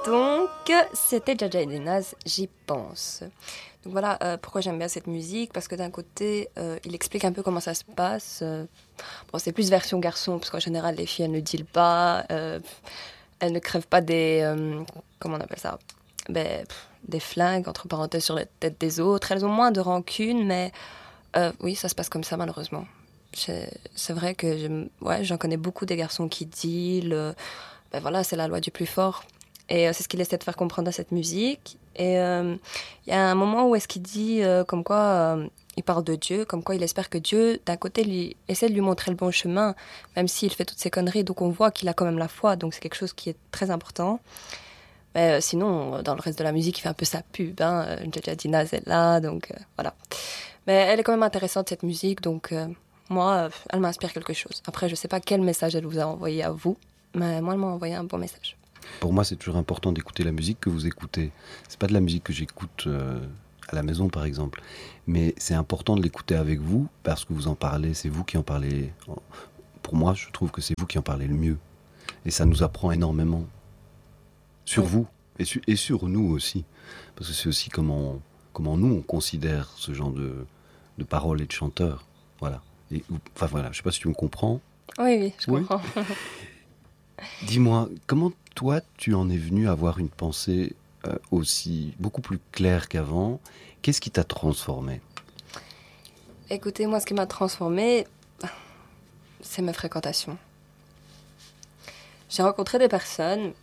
Donc, c'était Jaja et Denaz, j'y pense. Donc voilà, pourquoi j'aime bien cette musique, parce que d'un côté, il explique un peu comment ça se passe. Bon, c'est plus version garçon, parce qu'en général, les filles, elles ne dealent pas, elles ne crèvent pas des... comment on appelle ça? Des flingues, entre parenthèses, sur la tête des autres. Elles ont moins de rancune, mais oui, ça se passe comme ça, malheureusement. C'est vrai que j'en connais beaucoup des garçons qui dealent. Voilà, c'est la loi du plus fort. Et c'est ce qu'il essaie de faire comprendre à cette musique. Et il y a un moment où est-ce qu'il dit comme quoi il parle de Dieu, comme quoi il espère que Dieu, d'un côté, lui essaie de lui montrer le bon chemin, même s'il fait toutes ces conneries. Donc on voit qu'il a quand même la foi, donc c'est quelque chose qui est très important. Mais sinon, dans le reste de la musique, il fait un peu sa pub. Jaja Dinaz est là, donc voilà. Mais elle est quand même intéressante, cette musique, donc moi, elle m'inspire quelque chose. Après, je sais pas quel message elle vous a envoyé à vous, mais moi, elle m'a envoyé un bon message. Pour moi, c'est toujours important d'écouter la musique que vous écoutez. C'est pas de la musique que j'écoute à la maison, par exemple. Mais c'est important de l'écouter avec vous, parce que vous en parlez, c'est vous qui en parlez. Pour moi, je trouve que c'est vous qui en parlez le mieux. Et ça nous apprend énormément. Sur vous, et sur nous aussi. Parce que c'est aussi comment nous, on considère ce genre de paroles et de chanteurs. Voilà. Enfin voilà, je sais pas si tu me comprends. Oui, je comprends. Dis-moi, comment toi, tu en es venu à avoir une pensée aussi beaucoup plus claire qu'avant? Qu'est-ce qui t'a transformé? Écoutez, moi, ce qui m'a transformée, c'est mes fréquentations. J'ai rencontré des personnes,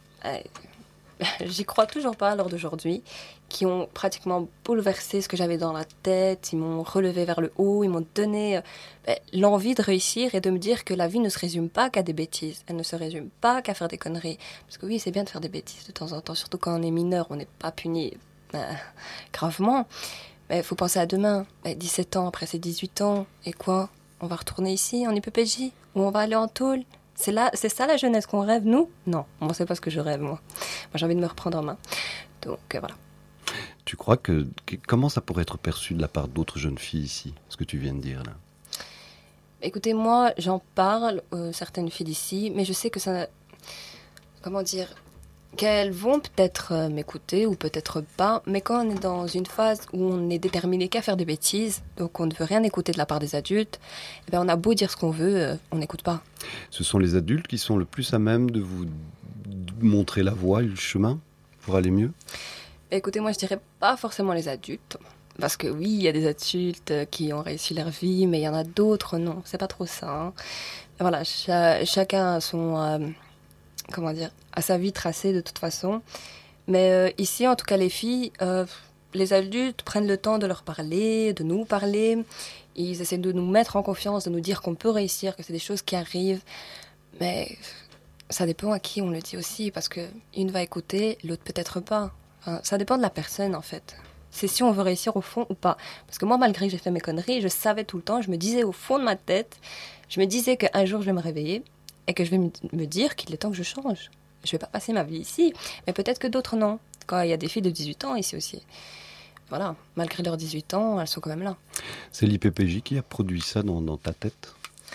j'y crois toujours pas à l'heure d'aujourd'hui, qui ont pratiquement bouleversé ce que j'avais dans la tête. Ils m'ont relevé vers le haut, ils m'ont donné l'envie de réussir et de me dire que la vie ne se résume pas qu'à des bêtises. Elle ne se résume pas qu'à faire des conneries. Parce que oui, c'est bien de faire des bêtises de temps en temps, surtout quand on est mineur, on n'est pas puni gravement. Mais il faut penser à demain. 17 ans, après c'est 18 ans. Et quoi? On va retourner ici, en IPPJ? Ou on va aller en tôle? C'est ça la jeunesse qu'on rêve, nous? Non, moi c'est pas ce que je rêve, moi. Moi j'ai envie de me reprendre en main. Donc voilà. Tu crois comment ça pourrait être perçu de la part d'autres jeunes filles ici, ce que tu viens de dire là? Écoutez, moi j'en parle, certaines filles d'ici, mais je sais que ça... Comment dire? Qu'elles vont peut-être m'écouter ou peut-être pas, mais quand on est dans une phase où on est déterminé qu'à faire des bêtises, donc on ne veut rien écouter de la part des adultes, eh bien on a beau dire ce qu'on veut, on n'écoute pas. Ce sont les adultes qui sont le plus à même de vous montrer la voie et le chemin pour aller mieux? Écoutez, moi je dirais pas forcément les adultes, parce que oui, il y a des adultes qui ont réussi leur vie, mais il y en a d'autres, non, c'est pas trop ça. Hein. Voilà, chacun a son... comment dire, à sa vie tracée de toute façon. Mais ici, en tout cas, les filles, les adultes prennent le temps de leur parler, de nous parler. Ils essaient de nous mettre en confiance, de nous dire qu'on peut réussir, que c'est des choses qui arrivent. Mais ça dépend à qui on le dit aussi, parce qu'une va écouter, l'autre peut-être pas. Enfin, ça dépend de la personne, en fait. C'est si on veut réussir au fond ou pas. Parce que moi, malgré que j'ai fait mes conneries, je savais tout le temps, je me disais au fond de ma tête, je me disais qu'un jour je vais me réveiller, et que je vais me dire qu'il est temps que je change. Je vais pas passer ma vie ici, mais peut-être que d'autres non. Quand il y a des filles de 18 ans ici aussi. Voilà, malgré leurs 18 ans, elles sont quand même là. C'est l'IPPJ qui a produit ça dans ta tête?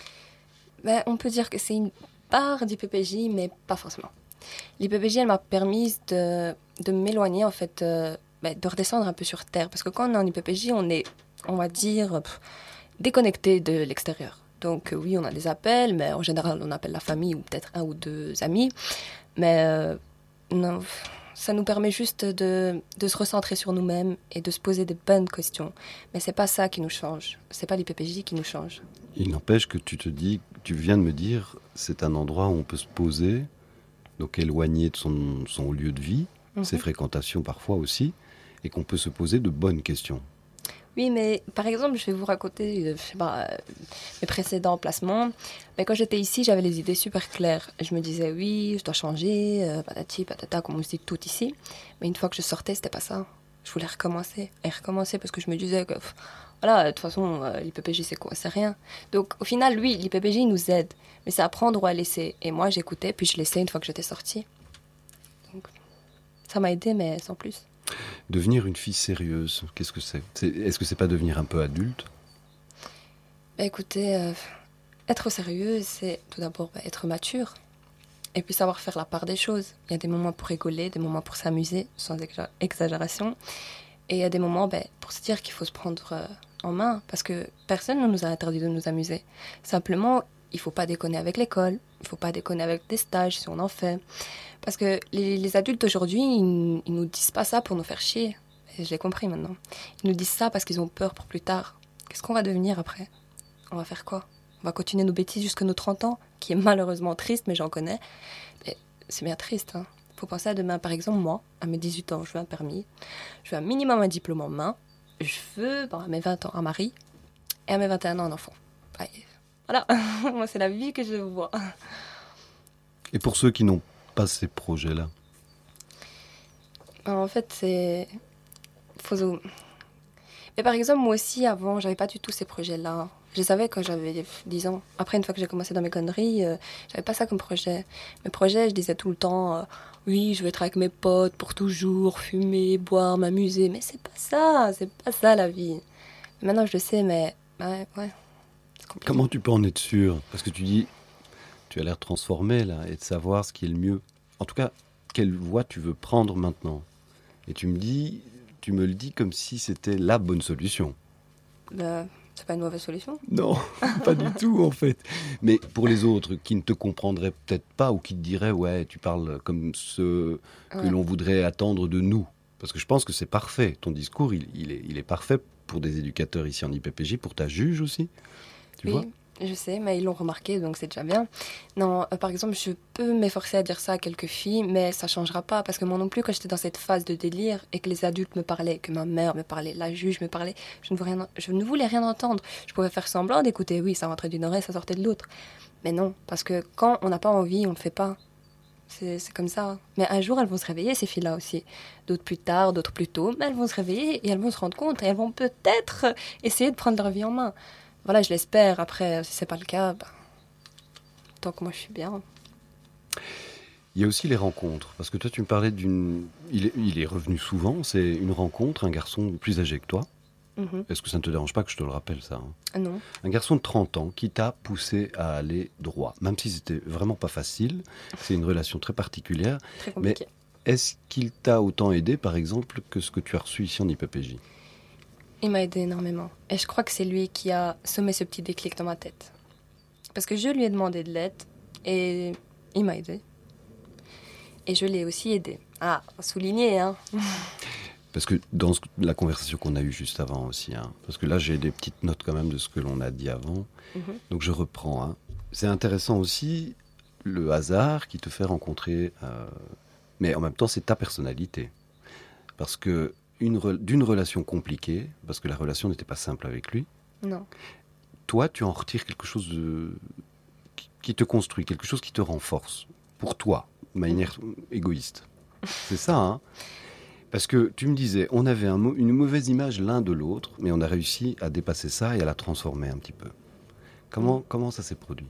On peut dire que c'est une part d'IPPJ, mais pas forcément. L'IPPJ, elle m'a permis de m'éloigner, en fait, de redescendre un peu sur terre. Parce que quand on est en IPPJ, on est, on va dire, déconnecté de l'extérieur. Donc oui, on a des appels, mais en général, on appelle la famille ou peut-être un ou deux amis. Mais non, ça nous permet juste de se recentrer sur nous-mêmes et de se poser des bonnes questions. Mais c'est pas ça qui nous change. C'est pas l'IPPJ qui nous change. Il n'empêche que tu viens de me dire, c'est un endroit où on peut se poser, donc éloigné de son lieu de vie, ses fréquentations parfois aussi, et qu'on peut se poser de bonnes questions. Oui, mais par exemple, je vais vous raconter, je sais pas, mes précédents placements. Mais quand j'étais ici, j'avais les idées super claires. Je me disais, oui, je dois changer, patati, patata, comme on se dit tout ici. Mais une fois que je sortais, c'était pas ça. Je voulais recommencer. Et recommencer parce que je me disais que, voilà, de toute façon, l'IPPJ, c'est quoi? C'est rien. Donc, au final, oui, l'IPPJ nous aide. Mais c'est à prendre ou à laisser. Et moi, j'écoutais, puis je laissais une fois que j'étais sortie. Donc, ça m'a aidé, mais sans plus. Devenir une fille sérieuse, qu'est-ce que c'est? Est-ce que c'est pas devenir un peu adulte? Écoutez, être sérieuse, c'est tout d'abord être mature. et puis savoir faire la part des choses. Il y a des moments pour rigoler, des moments pour s'amuser, sans exagération. Et il y a des moments pour se dire qu'il faut se prendre en main, parce que personne ne nous a interdit de nous amuser. Simplement, il ne faut pas déconner avec l'école, il ne faut pas déconner avec des stages si on en fait. Parce que les adultes d'aujourd'hui, ils nous disent pas ça pour nous faire chier. Et je l'ai compris maintenant. Ils nous disent ça parce qu'ils ont peur pour plus tard. Qu'est-ce qu'on va devenir après? On va faire quoi? On va continuer nos bêtises jusqu'à nos 30 ans, qui est malheureusement triste, mais j'en connais. Et c'est bien triste, hein. Faut penser à demain. Par exemple, moi, à mes 18 ans, je veux un permis. Je veux un minimum un diplôme en main. Je veux, à mes 20 ans, un mari. Et à mes 21 ans, un enfant. Ouais. Voilà, moi, c'est la vie que je vois. Et pour ceux qui n'ont pas ces projets-là? En fait, c'est... Mais par exemple, moi aussi, avant, j'avais pas du tout ces projets-là. Je les avais quand j'avais 10 ans. Après, une fois que j'ai commencé dans mes conneries, j'avais pas ça comme projet. Mes projets, je disais tout le temps, oui, je veux être avec mes potes pour toujours, fumer, boire, m'amuser. Mais c'est pas ça la vie. Maintenant, je le sais, mais ouais, c'est compliqué. Comment tu peux en être sûr? Parce que tu dis, tu as l'air transformé là, et de savoir ce qui est le mieux. En tout cas, quelle voie tu veux prendre maintenant? Et tu me le dis comme si c'était la bonne solution. C'est pas une mauvaise solution? Non, pas du tout en fait. Mais pour les autres qui ne te comprendraient peut-être pas ou qui te diraient ouais, tu parles comme ce que l'on voudrait attendre de nous. Parce que je pense que c'est parfait. Ton discours, il est parfait pour des éducateurs ici en IPPJ, pour ta juge aussi. Tu vois ? Je sais, mais ils l'ont remarqué, donc c'est déjà bien. Non, par exemple, je peux m'efforcer à dire ça à quelques filles, mais ça changera pas, parce que moi non plus, quand j'étais dans cette phase de délire, et que les adultes me parlaient, que ma mère me parlait, la juge me parlait, je ne voulais rien entendre. Je pouvais faire semblant d'écouter, oui, ça rentrait d'une oreille, ça sortait de l'autre. Mais non, parce que quand on n'a pas envie, on le fait pas. C'est comme ça. Mais un jour, elles vont se réveiller, ces filles-là aussi. D'autres plus tard, d'autres plus tôt, mais elles vont se réveiller, et elles vont se rendre compte, et elles vont peut-être essayer de prendre leur vie en main. Voilà, je l'espère. Après, si c'est pas le cas, tant que moi je suis bien. Il y a aussi les rencontres. Parce que toi, tu me parlais d'une... Il est revenu souvent. C'est une rencontre, un garçon plus âgé que toi. Mm-hmm. Est-ce que ça ne te dérange pas que je te le rappelle, ça, hein? Non. Un garçon de 30 ans qui t'a poussé à aller droit. Même si c'était vraiment pas facile. C'est une relation très particulière. Très compliquée. Mais est-ce qu'il t'a autant aidé, par exemple, que ce que tu as reçu ici en IPPJ? Il m'a aidé énormément. Et je crois que c'est lui qui a semé ce petit déclic dans ma tête. Parce que je lui ai demandé de l'aide et il m'a aidé. Et je l'ai aussi aidé. Ah, souligné, hein. Parce que dans la conversation qu'on a eue juste avant aussi, hein, parce que là j'ai des petites notes quand même de ce que l'on a dit avant, donc je reprends. Hein. C'est intéressant aussi le hasard qui te fait rencontrer, mais en même temps c'est ta personnalité. Parce que d'une relation compliquée, parce que la relation n'était pas simple avec lui, non. Toi tu en retires quelque chose qui te construit, quelque chose qui te renforce, pour toi, de manière égoïste. C'est ça, hein. Parce que tu me disais, on avait une mauvaise image l'un de l'autre, mais on a réussi à dépasser ça et à la transformer un petit peu. Comment ça s'est produit?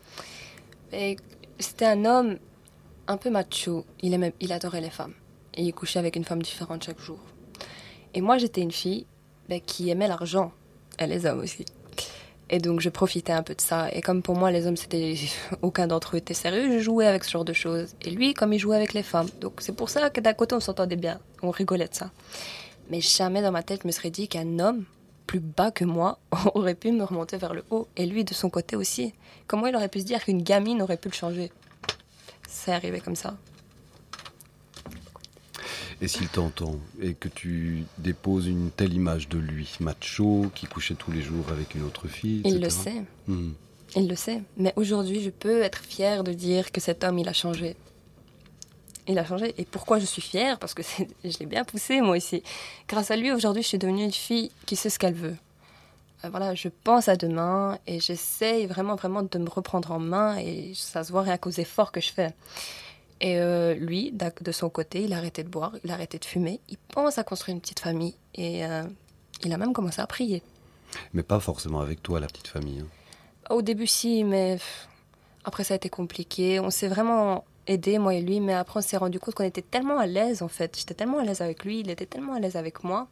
Et c'était un homme un peu macho. Il adorait les femmes. Et il couchait avec une femme différente chaque jour. Et moi, j'étais une fille qui aimait l'argent. Et les hommes aussi. Et donc, je profitais un peu de ça. Et comme pour moi, les hommes, aucun d'entre eux était sérieux, je jouais avec ce genre de choses. Et lui, comme il jouait avec les femmes. Donc, c'est pour ça que d'un côté, on s'entendait bien. On rigolait de ça. Mais jamais dans ma tête, je me serais dit qu'un homme plus bas que moi aurait pu me remonter vers le haut. Et lui, de son côté aussi. Comment il aurait pu se dire qu'une gamine aurait pu le changer? C'est arrivé comme ça. Et s'il t'entend et que tu déposes une telle image de lui, macho, qui couchait tous les jours avec une autre fille, etc. Il le sait. Il le sait. Mais aujourd'hui, je peux être fière de dire que cet homme, il a changé. Il a changé. Et pourquoi je suis fière? Parce que je l'ai bien poussé, moi aussi. Grâce à lui, aujourd'hui, je suis devenue une fille qui sait ce qu'elle veut. Voilà, je pense à demain et j'essaye vraiment, vraiment de me reprendre en main. Et ça se voit rien qu'aux efforts que je fais. Et lui, de son côté, il a arrêté de boire, il a arrêté de fumer. Il pense à construire une petite famille. Et il a même commencé à prier. Mais pas forcément avec toi, la petite famille. Hein. Au début, si, mais après, ça a été compliqué. On s'est vraiment aidés, moi et lui. Mais après, on s'est rendu compte qu'on était tellement à l'aise, en fait. J'étais tellement à l'aise avec lui, il était tellement à l'aise avec moi,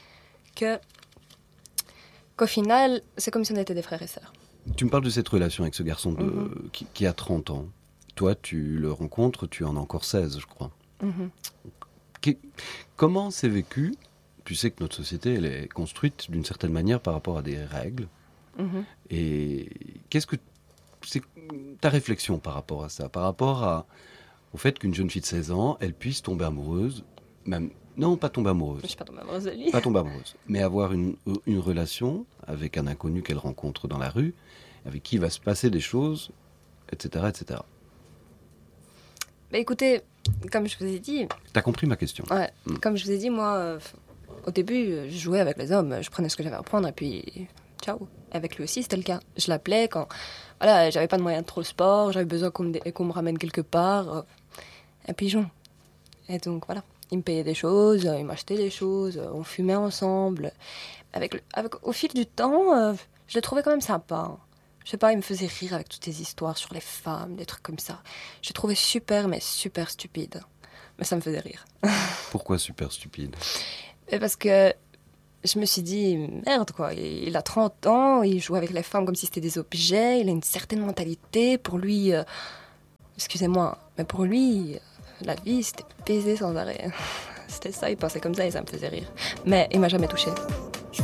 qu'au final, c'est comme si on était des frères et sœurs. Tu me parles de cette relation avec ce garçon qui a 30 ans. toi, tu le rencontres, tu en as encore 16, je crois. Mhm. Comment c'est vécu? Tu sais que notre société, elle est construite d'une certaine manière par rapport à des règles. Mhm. Et qu'est-ce que c'est ta réflexion par rapport à ça, par rapport au fait qu'une jeune fille de 16 ans, elle puisse tomber amoureuse, même non, pas tomber amoureuse, Je suis pas tombée amoureuse de lui. pas tomber amoureuse, mais avoir une relation avec un inconnu qu'elle rencontre dans la rue, avec qui il va se passer des choses, etc., etc. Bah, écoutez, comme je vous ai dit, T'as compris ma question? ouais, comme je vous ai dit, moi, au début, je jouais avec les hommes, je prenais ce que j'avais à prendre et puis ciao. Avec lui aussi, c'était le cas. Je l'appelais quand, voilà, j'avais pas de moyens de trop sport, j'avais besoin qu'on me ramène quelque part, et puis jouons. Et donc voilà, il me payait des choses, il m'achetait des choses, on fumait ensemble. Au fil du temps, je le trouvais quand même sympa, hein. Je sais pas, il me faisait rire avec toutes ces histoires sur les femmes, des trucs comme ça. Je le trouvais super, mais super stupide. Mais ça me faisait rire. Pourquoi super stupide? Et parce que je me suis dit, merde quoi, il a 30 ans, il joue avec les femmes comme si c'était des objets, il a une certaine mentalité. Pour lui, excusez-moi, mais pour lui, la vie c'était baiser sans arrêt. C'était ça, il pensait comme ça et ça me faisait rire. Mais il m'a jamais touchée.